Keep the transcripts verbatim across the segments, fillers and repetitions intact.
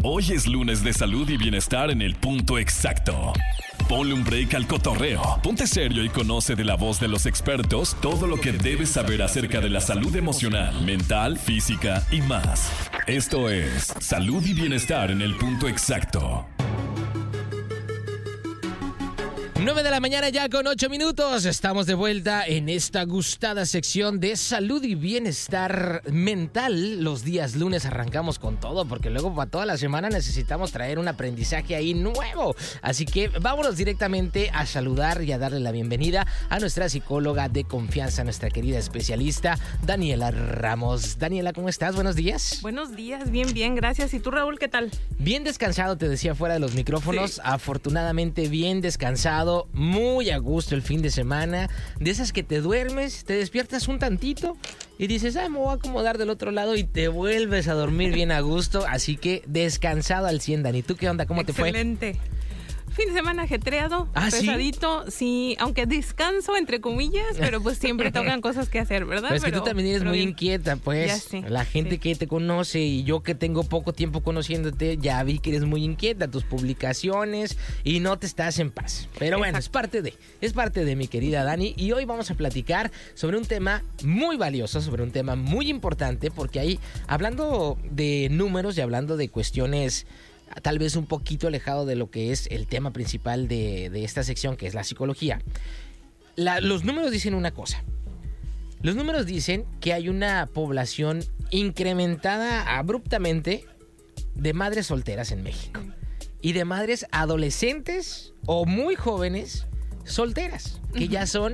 Hoy es lunes de salud y bienestar en el punto exacto. Ponle un break al cotorreo, ponte serio y conoce de la voz de los expertos todo lo que debes saber acerca de la salud emocional, mental, física y más. Esto es Salud y Bienestar en el punto exacto. nueve de la mañana ya con ocho minutos. Estamos de vuelta en esta gustada sección de salud y bienestar mental. Los días lunes arrancamos con todo porque luego para toda la semana necesitamos traer un aprendizaje ahí nuevo. Así que vámonos directamente a saludar y a darle la bienvenida a nuestra psicóloga de confianza, nuestra querida especialista, Daniela Ramos. Daniela, ¿cómo estás? Buenos días. Buenos días, bien, bien, gracias. ¿Y tú, Raúl, qué tal? Bien descansado, te decía fuera de los micrófonos. Sí. Afortunadamente bien descansado. Muy a gusto el fin de semana, de esas que te duermes, te despiertas un tantito y dices, ah, me voy a acomodar del otro lado y te vuelves a dormir bien a gusto, así que descansado al cien, Dani. ¿Tú qué onda? ¿Cómo te fue? Excelente. Fin de semana ajetreado, ¿Ah, pesadito, sí? sí, aunque descanso entre comillas, pero pues siempre tocan cosas que hacer, ¿verdad? Pero es que pero, tú también eres muy bien. inquieta, pues. Ya sé, la gente sí. que te conoce y yo que tengo poco tiempo conociéndote, ya vi que eres muy inquieta, tus publicaciones y no te estás en paz. Pero bueno, Exacto. es parte de, es parte de mi querida Dani, y hoy vamos a platicar sobre un tema muy valioso, sobre un tema muy importante, porque ahí, hablando de números y hablando de cuestiones tal vez un poquito alejado de lo que es el tema principal de, de esta sección, que es la psicología. La, los números dicen una cosa. Los números dicen que hay una población incrementada abruptamente de madres solteras en México. Y de madres adolescentes o muy jóvenes solteras, que uh-huh. ya son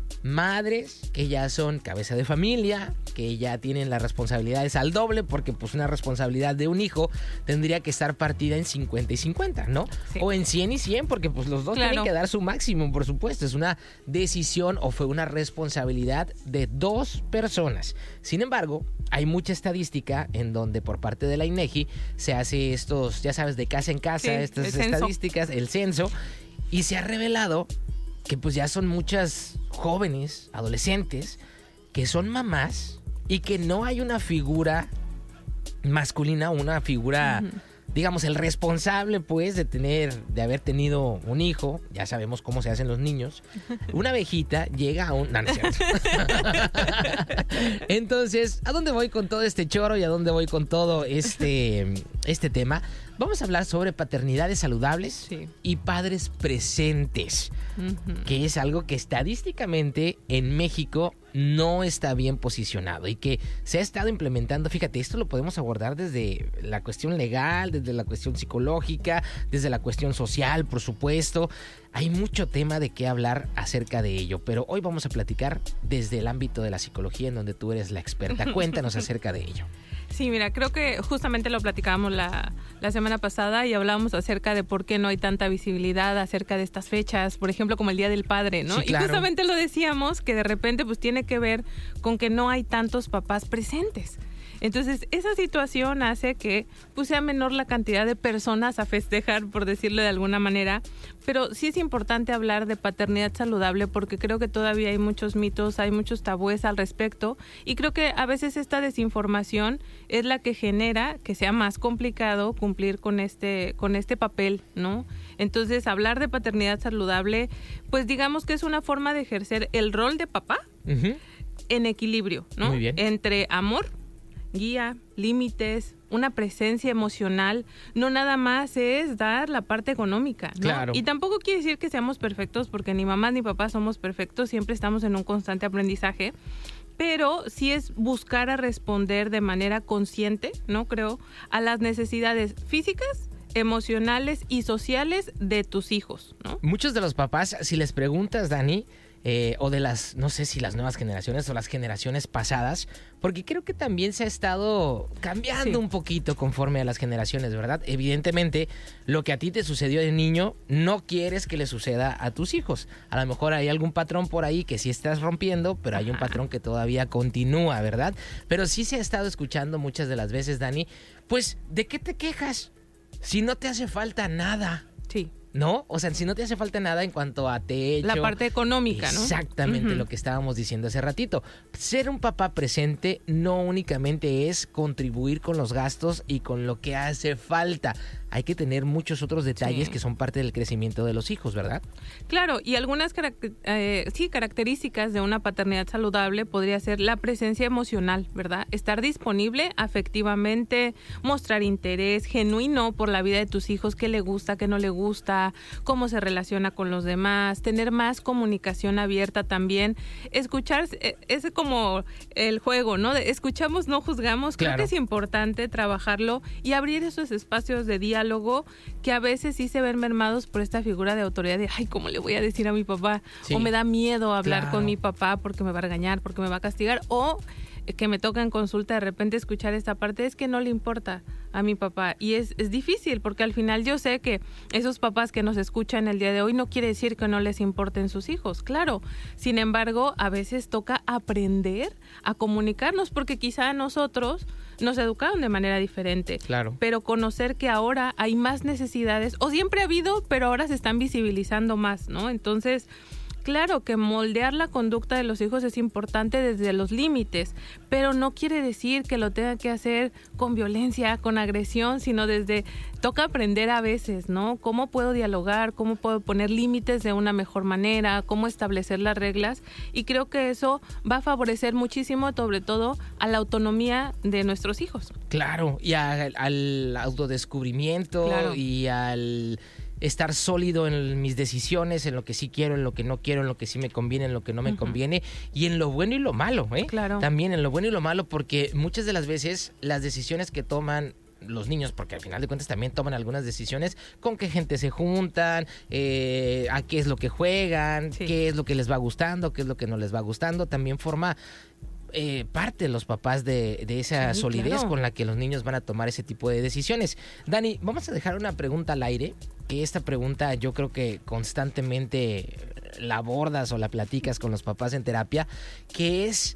madres, que ya son cabeza de familia, que ya tienen las responsabilidades al doble, porque pues una responsabilidad de un hijo tendría que estar partida en cincuenta y cincuenta, ¿no? Sí. O en cien y cien, porque pues los dos claro. tienen que dar su máximo, por supuesto. Es una decisión o fue una responsabilidad de dos personas. Sin embargo, hay mucha estadística en donde por parte de la INEGI se hace estos, ya sabes, de casa en casa, sí, estas el estadísticas, el censo, y se ha revelado que pues ya son muchas jóvenes, adolescentes, que son mamás y que no hay una figura masculina, una figura, uh-huh. digamos, el responsable, pues, de tener, de haber tenido un hijo. Ya sabemos cómo se hacen los niños. Una abejita llega a un... No, no es cierto. Entonces, ¿a dónde voy con todo este choro y a dónde voy con todo este, este tema? Vamos a hablar sobre paternidades saludables sí. y padres presentes, uh-huh. que es algo que estadísticamente en México no está bien posicionado y que se ha estado implementando. Fíjate, esto lo podemos abordar desde la cuestión legal, desde la cuestión psicológica, desde la cuestión social, por supuesto. Hay mucho tema de qué hablar acerca de ello, pero hoy vamos a platicar desde el ámbito de la psicología, en donde tú eres la experta. Cuéntanos acerca de ello. Sí, mira, creo que justamente lo platicábamos la, la semana pasada y hablábamos acerca de por qué no hay tanta visibilidad acerca de estas fechas, por ejemplo, como el Día del Padre, ¿no? Sí, claro. Y justamente lo decíamos que de repente pues tiene que ver con que no hay tantos papás presentes. Entonces, esa situación hace que pues, sea menor la cantidad de personas a festejar, por decirlo de alguna manera. Pero sí es importante hablar de paternidad saludable porque creo que todavía hay muchos mitos, hay muchos tabúes al respecto. Y creo que a veces esta desinformación es la que genera que sea más complicado cumplir con este, con este papel, ¿no? Entonces, hablar de paternidad saludable, pues digamos que es una forma de ejercer el rol de papá uh-huh. en equilibrio, ¿no? Muy bien. Entre amor, guía, límites, una presencia emocional. No nada más es dar la parte económica, ¿no? Claro. Y tampoco quiere decir que seamos perfectos, porque ni mamás ni papás somos perfectos, siempre estamos en un constante aprendizaje, pero sí es buscar a responder de manera consciente, ¿no? Creo, a las necesidades físicas, emocionales y sociales de tus hijos, ¿no? Muchos de los papás, si les preguntas, Dani, Eh, o de las, no sé si las nuevas generaciones o las generaciones pasadas, porque creo que también se ha estado cambiando sí. un poquito conforme a las generaciones, ¿verdad? Evidentemente, lo que a ti te sucedió de niño, no quieres que le suceda a tus hijos. A lo mejor hay algún patrón por ahí que sí estás rompiendo, pero hay un patrón que todavía continúa, ¿verdad? Pero sí se ha estado escuchando muchas de las veces, Dani, pues, ¿de qué te quejas? Si no te hace falta nada. Sí. ¿no? O sea, si no te hace falta nada en cuanto a techo. La parte económica, ¿no? Exactamente, Uh-huh. lo que estábamos diciendo hace ratito. Ser un papá presente no únicamente es contribuir con los gastos y con lo que hace falta. Hay que tener muchos otros detalles Sí. que son parte del crecimiento de los hijos, ¿verdad? Claro, y algunas carac- eh, sí, características de una paternidad saludable podría ser la presencia emocional, ¿verdad? Estar disponible afectivamente, mostrar interés genuino por la vida de tus hijos, qué le gusta, qué no le gusta, cómo se relaciona con los demás, tener más comunicación abierta también, escuchar, eh, es como el juego, ¿no? De escuchamos, no juzgamos. Creo Claro. que es importante trabajarlo y abrir esos espacios de diálogo que a veces sí se ven mermados por esta figura de autoridad de, ay, ¿cómo le voy a decir a mi papá? Sí. O me da miedo hablar Claro. con mi papá porque me va a regañar, porque me va a castigar, o que me toca en consulta de repente escuchar esta parte, es que no le importa a mi papá. Y es, es difícil porque al final yo sé que esos papás que nos escuchan el día de hoy no quiere decir que no les importen sus hijos, claro. Sin embargo, a veces toca aprender a comunicarnos porque quizá nosotros nos educaron de manera diferente. Claro. Pero conocer que ahora hay más necesidades, o siempre ha habido, pero ahora se están visibilizando más, ¿no? Entonces, claro que moldear la conducta de los hijos es importante desde los límites, pero no quiere decir que lo tenga que hacer con violencia, con agresión, sino desde, toca aprender a veces, ¿no? Cómo puedo dialogar, cómo puedo poner límites de una mejor manera, cómo establecer las reglas, y creo que eso va a favorecer muchísimo, sobre todo, a la autonomía de nuestros hijos. Claro, y a- al autodescubrimiento Claro. y al estar sólido en mis decisiones, en lo que sí quiero, en lo que no quiero, en lo que sí me conviene, en lo que no me Ujú. conviene, y en lo bueno y lo malo, ¿eh? Claro. También en lo bueno y lo malo, porque muchas de las veces las decisiones que toman los niños, porque al final de cuentas también toman algunas decisiones, con qué gente se juntan, eh, a qué es lo que juegan, Sí. qué es lo que les va gustando, qué es lo que no les va gustando, también forma eh, parte de los papás de, de esa Sí, solidez claro. con la que los niños van a tomar ese tipo de decisiones. Dani, vamos a dejar una pregunta al aire, que esta pregunta yo creo que constantemente la abordas o la platicas con los papás en terapia, que es,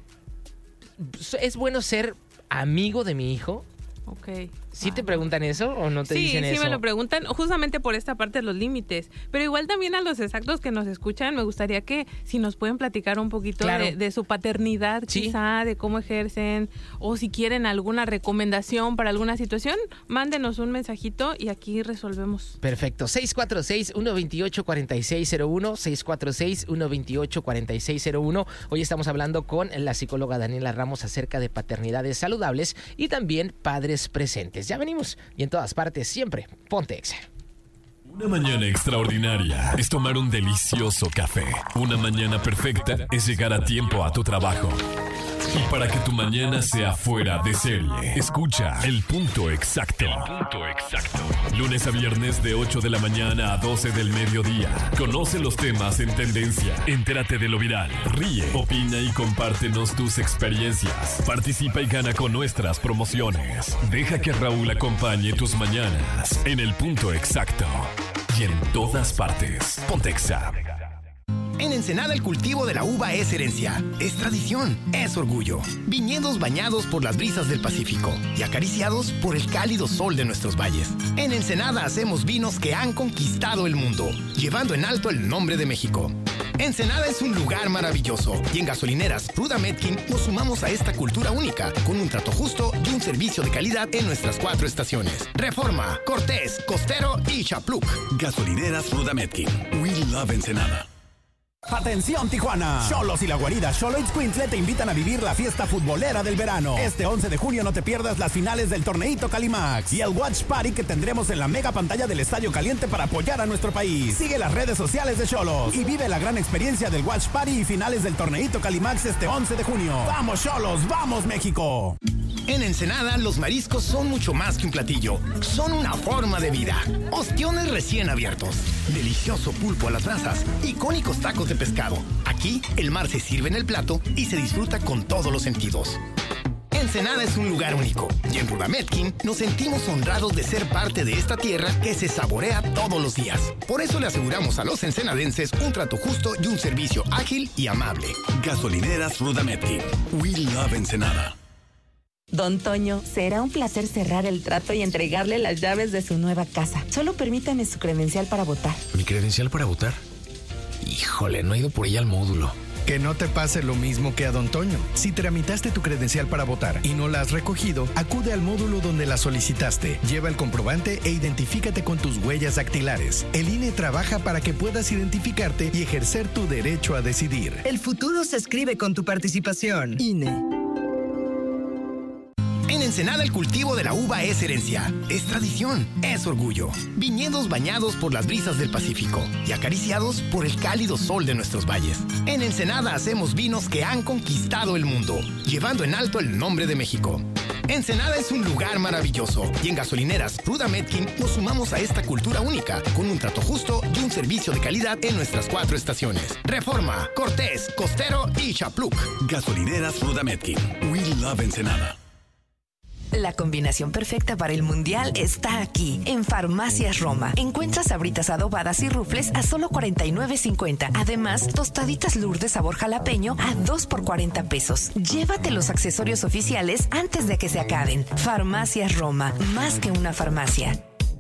¿es bueno ser amigo de mi hijo? Ok. ¿Sí te Ah, preguntan eso o no te sí, dicen sí eso? me lo preguntan justamente por esta parte de los límites, pero igual también a los exactos que nos escuchan me gustaría que si nos pueden platicar un poquito Claro. de, de su paternidad, Sí. quizá, de cómo ejercen, o si quieren alguna recomendación para alguna situación, mándenos un mensajito y aquí resolvemos. Perfecto. seis cuatro seis, uno dos ocho, cuatro seis cero uno, seis cuatro seis, uno dos ocho, cuatro seis cero uno. Hoy estamos hablando con la psicóloga Daniela Ramos acerca de paternidades saludables y también padres presentes. Ya venimos y en todas partes siempre ponte Exa. Una mañana extraordinaria es tomar un delicioso café. Una mañana perfecta es llegar a tiempo a tu trabajo. Y para que tu mañana sea fuera de serie, escucha El Punto Exacto. El Punto Exacto. Lunes a viernes de ocho de la mañana a doce del mediodía. Conoce los temas en tendencia. Entérate de lo viral. Ríe, opina y compártenos tus experiencias. Participa y gana con nuestras promociones. Deja que Raúl acompañe tus mañanas en El Punto Exacto. Y en todas partes. Ponte Exa. En Ensenada el cultivo de la uva es herencia, es tradición, es orgullo. Viñedos bañados por las brisas del Pacífico y acariciados por el cálido sol de nuestros valles. En Ensenada hacemos vinos que han conquistado el mundo, llevando en alto el nombre de México. Ensenada es un lugar maravilloso y en gasolineras Ruda Metkin nos sumamos a esta cultura única con un trato justo y un servicio de calidad en nuestras cuatro estaciones. Reforma, Cortés, Costero y Chapluc. Gasolineras Ruda Metkin. We love Ensenada. Atención Tijuana, Xolos y la guarida Xolo Itzcuintle te invitan a vivir la fiesta futbolera del verano. Este once de junio no te pierdas las finales del torneito Calimax y el Watch Party que tendremos en la mega pantalla del Estadio Caliente para apoyar a nuestro país. Sigue las redes sociales de Xolos y vive la gran experiencia del Watch Party y finales del torneito Calimax este once de junio. ¡Vamos Xolos! ¡Vamos México! En Ensenada, los mariscos son mucho más que un platillo. Son una forma de vida. Ostiones recién abiertos, delicioso pulpo a las brasas, icónicos tacos de pescado. Aquí, el mar se sirve en el plato y se disfruta con todos los sentidos. Ensenada es un lugar único y en Rudametkin nos sentimos honrados de ser parte de esta tierra que se saborea todos los días. Por eso le aseguramos a los ensenadenses un trato justo y un servicio ágil y amable. Gasolineras Ruda Metkin. We love Ensenada. Don Toño, será un placer cerrar el trato y entregarle las llaves de su nueva casa. Solo permítame su credencial para votar. ¿Mi credencial para votar? Híjole, no he ido por ella al módulo. Que no te pase lo mismo que a Don Toño. Si tramitaste tu credencial para votar y no la has recogido, acude al módulo donde la solicitaste. Lleva el comprobante e identifícate con tus huellas dactilares. El I N E trabaja para que puedas identificarte y ejercer tu derecho a decidir. El futuro se escribe con tu participación. I N E. En Ensenada el cultivo de la uva es herencia, es tradición, es orgullo. Viñedos bañados por las brisas del Pacífico y acariciados por el cálido sol de nuestros valles. En Ensenada hacemos vinos que han conquistado el mundo, llevando en alto el nombre de México. Ensenada es un lugar maravilloso y en gasolineras Ruda Metkin nos sumamos a esta cultura única con un trato justo y un servicio de calidad en nuestras cuatro estaciones: Reforma, Cortés, Costero y Chapluc. Gasolineras Ruda Metkin. We love Ensenada. La combinación perfecta para el Mundial está aquí, en Farmacias Roma. Encuentras sabritas adobadas y rufles a solo cuarenta y nueve cincuenta. Además, tostaditas Lourdes sabor jalapeño a dos por cuarenta pesos. Llévate los accesorios oficiales antes de que se acaben. Farmacias Roma, más que una farmacia.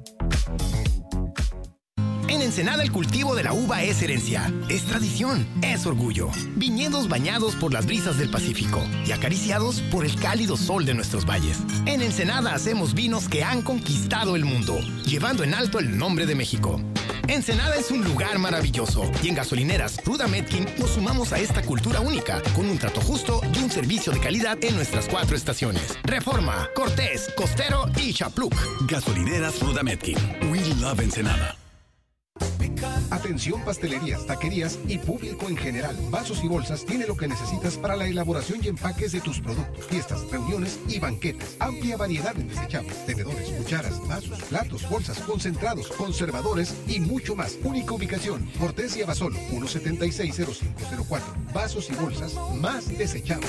En Ensenada el cultivo de la uva es herencia, es tradición, es orgullo. Viñedos bañados por las brisas del Pacífico y acariciados por el cálido sol de nuestros valles. En Ensenada hacemos vinos que han conquistado el mundo, llevando en alto el nombre de México. Ensenada es un lugar maravilloso y en gasolineras Ruda Metkin nos sumamos a esta cultura única con un trato justo y un servicio de calidad en nuestras cuatro estaciones: Reforma, Cortés, Costero y Chapluc. Gasolineras Ruda Metkin. We love Ensenada. Atención pastelerías, taquerías y público en general. Vasos y Bolsas tiene lo que necesitas para la elaboración y empaques de tus productos, fiestas, reuniones y banquetes. Amplia variedad en desechables, tenedores, cucharas, vasos, platos, bolsas, concentrados, conservadores y mucho más. Única ubicación: Cortés y Abasolo, uno setenta y seis cero cinco cero cuatro. Vasos y Bolsas más desechables.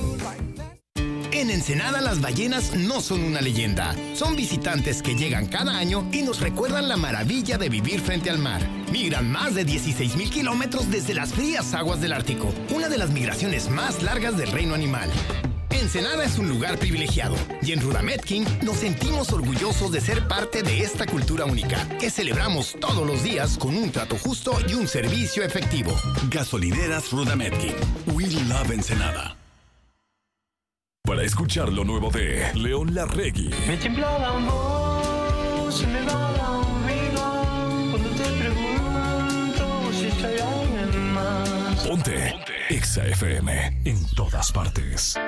En Ensenada las ballenas no son una leyenda, son visitantes que llegan cada año y nos recuerdan la maravilla de vivir frente al mar. Migran más de dieciséis mil kilómetros desde las frías aguas del Ártico, una de las migraciones más largas del reino animal. Ensenada es un lugar privilegiado y en Ruda Metkin nos sentimos orgullosos de ser parte de esta cultura única que celebramos todos los días con un trato justo y un servicio efectivo. Gasolineras Ruda Metkin. We love Ensenada. Para escuchar lo nuevo de León Larregui. Me tembló la voz, me va la oído cuando te pregunto si hay alguien más. Ponte, Ponte. Exa F M en todas partes.